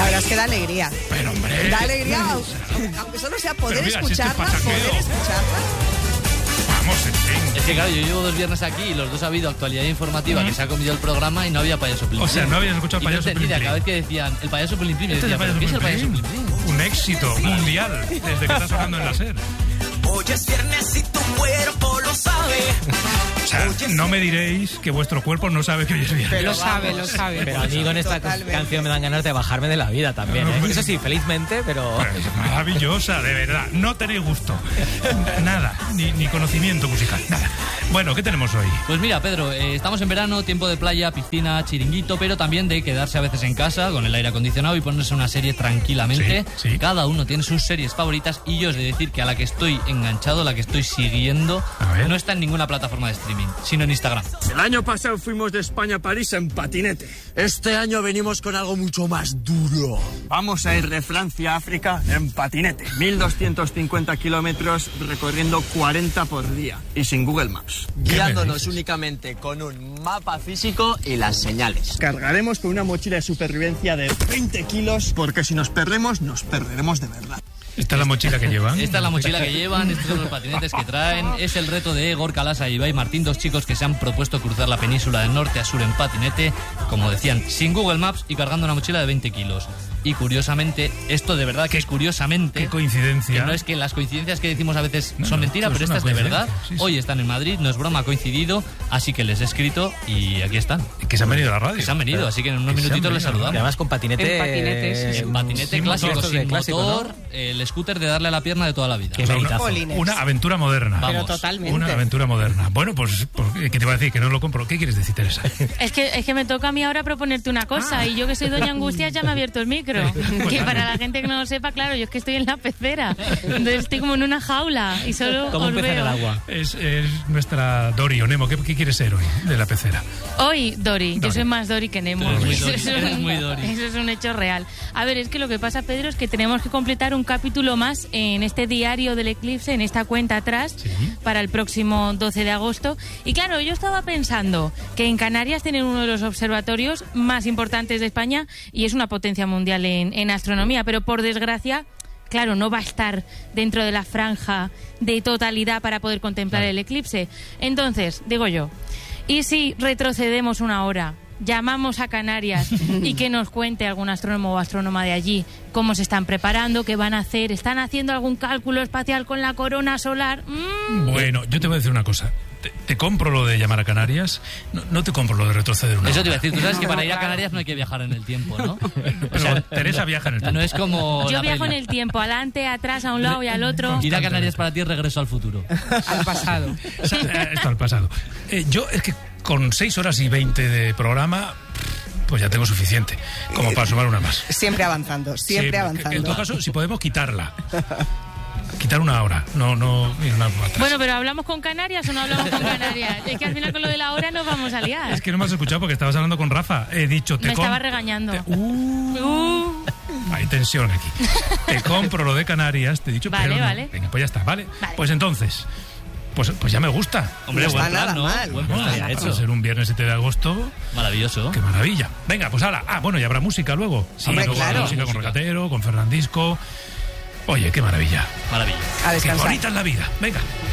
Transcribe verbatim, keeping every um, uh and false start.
La verdad es que da alegría. Pero, hombre... Da alegría, aunque, aunque solo sea poder mira, escucharla, si este poder escucharla. Vamos, en fin. Es que claro, yo llevo dos viernes aquí y los dos ha habido actualidad informativa, ¿Mm? que se ha comido el programa y no había payaso Plim Plim. O sea, no habías escuchado el payaso Plim Plim. Cada vez que decían el payaso Plim Plim, ¿Este decía, es el ¿qué es el payaso payaso Plim Plim? Un éxito mundial desde que está sonando en la SER. Hoy es viernes y tu cuerpo lo sabe. O sea, no me diréis que vuestro cuerpo no sabe que hoy es viernes. Lo sabe, lo sabe. Pero a mí con esta Totalmente. canción me dan ganas de bajarme de la vida también, ¿eh? Eso sí, felizmente, pero... Pues es maravillosa, de verdad. No tenéis gusto. Nada, ni, ni conocimiento musical, nada. Bueno, ¿qué tenemos hoy? Pues mira, Pedro, eh, estamos en verano, tiempo de playa, piscina, chiringuito, pero también de quedarse a veces en casa con el aire acondicionado y ponerse una serie tranquilamente. Sí, sí. Cada uno tiene sus series favoritas y yo os de decir que a la que estoy enganchado, la que estoy siguiendo, no está en ninguna plataforma de streaming, sino en Instagram. El año pasado fuimos de España a París en patinete. Este año venimos con algo mucho más duro. Vamos a ir de Francia a África en patinete. mil doscientos cincuenta kilómetros recorriendo cuarenta por día y sin Google Maps. Guiándonos únicamente con un mapa físico y las señales. Cargaremos con una mochila de supervivencia de veinte kilos porque si nos perdemos, nos perderemos de verdad. ¿Esta es la mochila que llevan? Esta es la mochila que llevan, estos son los patinetes que traen. Es el reto de Gorka Lasa y Ibai Martín, dos chicos que se han propuesto cruzar la península de norte a sur en patinete, como decían, sin Google Maps y cargando una mochila de veinte kilos. Y curiosamente, esto de verdad que es curiosamente... Qué coincidencia. Que no es que las coincidencias que decimos a veces no, son no, mentiras, pero es esta es de verdad. Sí, sí. Hoy están en Madrid, no es broma, ha coincidido, así que les he escrito y aquí están. Que se han venido a la radio. Que se han venido, así que en unos minutitos les saludamos. Y además con patinete... En patinete, sí, sí. En patinete sin clásico, motor, sin clásico, motor, ¿no? el scooter de darle a la pierna de toda la vida. Qué O sea, una, Polines. una aventura moderna. Vamos. Pero totalmente. Una aventura moderna. Bueno, pues, pues, ¿qué te iba a decir? Que no lo compro. ¿Qué quieres decir, Teresa? Es que, es que me toca a mí ahora proponerte una cosa ah. y yo que soy doña Angustias ya me he abierto el micro. Pues que para la gente que no lo sepa, claro, yo es que estoy en la pecera. Entonces estoy como en una jaula y solo como os un pez en veo. el agua. Es, es nuestra Dori o Nemo. ¿Qué, ¿Qué quieres ser hoy de la pecera? Hoy, Dori. Dori. Yo soy más Dori que Nemo. Eres muy Eso, Dori, es eres un, muy Dori. eso es un hecho real. A ver, es que lo que pasa, Pedro, es que tenemos que completar un capítulo más en este diario del eclipse, en esta cuenta atrás, ¿Sí? para el próximo doce de agosto. Y claro, yo estaba pensando que en Canarias tienen uno de los observatorios más importantes de España y es una potencia mundial en, en astronomía, pero por desgracia, claro, no va a estar dentro de la franja de totalidad para poder contemplar el eclipse. Entonces, digo yo, ¿y si retrocedemos una hora? Llamamos a Canarias y que nos cuente algún astrónomo o astrónoma de allí cómo se están preparando, qué van a hacer, están haciendo algún cálculo espacial con la corona solar. Mm. Bueno, yo te voy a decir una cosa. Te, te compro lo de llamar a Canarias, no, no te compro lo de retroceder una Eso hora. te iba a decir, tú sabes que para ir a Canarias no hay que viajar en el tiempo, ¿no? Pero O sea, Teresa viaja en el tiempo. no es como Yo la viajo peli. en el tiempo, adelante, atrás, a un lado y al otro. Ir a Canarias para ti es regreso al futuro. Al pasado. O sea, eh, esto al pasado. Eh, yo es que con seis horas y veinte de programa, pues ya tengo suficiente, como para sumar una más. Siempre avanzando, siempre Sí, avanzando. En todo caso, si podemos quitarla. Quitar una hora, no, no ir una atrás. Bueno, pero ¿hablamos con Canarias o no hablamos con Canarias? Es que al final con lo de la hora nos vamos a liar. Es que no me has escuchado porque estabas hablando con Rafa. He dicho, te Me com- estaba regañando. te- uh, Uh, hay tensión aquí. Te compro lo de Canarias, te he dicho, Vale, pero no. vale. Venga, pues ya está, ¿vale? Vale. Pues entonces, pues, pues ya me gusta. Hombre, No buen está plan, nada ¿no? mal. Buen No, plan, para hecho. ser un viernes siete de agosto, Maravilloso. qué maravilla. Venga, pues hala. Ah, bueno, y habrá música luego. Sí, Hombre, luego habrá claro. música con Música. Recatero, con Fernandisco. Oye, qué maravilla. Maravilla. A Qué descansar. bonita es la vida. Venga.